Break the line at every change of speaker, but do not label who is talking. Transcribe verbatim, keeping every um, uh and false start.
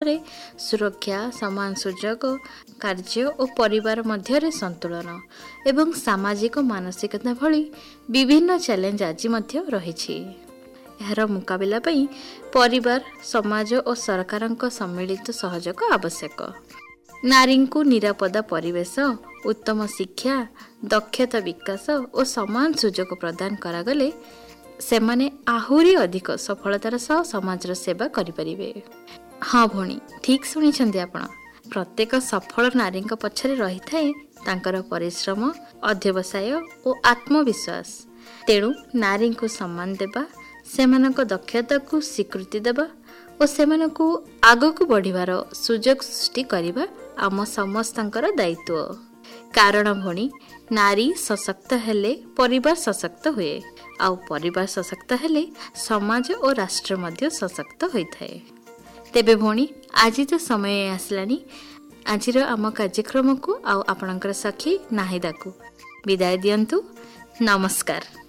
ମାଧ୍ୟମରେ ସୁରକ୍ଷା, ସମାନ ସୁଯୋଗ, କାର୍ଯ୍ୟ ଓ ପରିବାର ମଧ୍ୟରେ ସନ୍ତୁଳନ ଏବଂ ସାମାଜିକ ମାନସିକତା ଭଳି ବିଭିନ୍ନ ଚ୍ୟାଲେଞ୍ଜ ଆଜି ମଧ୍ୟ ରହିଛି। ଏହାର ମୁକାବିଲା ପାଇଁ ପରିବାର, ସମାଜ ଓ ସରକାରଙ୍କ ସମ୍ମିଳିତ ସହଯୋଗ ଆବଶ୍ୟକ। ନାରୀଙ୍କୁ ନିରାପଦ ପରିବେଶ, ଉତ୍ତମ ଶିକ୍ଷା, ଦକ୍ଷତା ବିକାଶ ଓ ସମାନ ସୁଯୋଗ ପ୍ରଦାନ କରାଗଲେ ସେମାନେ ଆହୁରି ଅଧିକ ସଫଳତାର ସହ ସମାଜର ସେବା କରିପାରିବେ। ହଁ ଭଉଣୀ, ଠିକ୍ ଶୁଣିଛନ୍ତି ଆପଣ। ପ୍ରତ୍ୟେକ ସଫଳ ନାରୀଙ୍କ ପଛରେ ରହିଥାଏ ତାଙ୍କର ପରିଶ୍ରମ, ଅଧ୍ୟବସାୟ ଓ ଆତ୍ମବିଶ୍ୱାସ। ତେଣୁ ନାରୀଙ୍କୁ ସମ୍ମାନ ଦେବା, ସେମାନଙ୍କ ଦକ୍ଷତାକୁ ସ୍ୱୀକୃତି ଦେବା ଓ ସେମାନଙ୍କୁ ଆଗକୁ ବଢ଼ିବାର ସୁଯୋଗ ସୃଷ୍ଟି କରିବା ଆମ ସମସ୍ତଙ୍କର ଦାୟିତ୍ୱ। କାରଣ ଭଉଣୀ, ନାରୀ ସଶକ୍ତ ହେଲେ ପରିବାର ସଶକ୍ତ ହୁଏ, ଆଉ ପରିବାର ସଶକ୍ତ ହେଲେ ସମାଜ ଓ ରାଷ୍ଟ୍ର ମଧ୍ୟ ସଶକ୍ତ ହୋଇଥାଏ। ତେବେ ଭଉଣୀ, ଆଜି ତ ସମୟ ଆସିଲାଣି ଆଜିର ଆମ କାର୍ଯ୍ୟକ୍ରମକୁ ଆଉ ଆପଣଙ୍କର ସଖୀ ନାହିଦାକୁ ବିଦାୟ ଦିଅନ୍ତୁ। ନମସ୍କାର।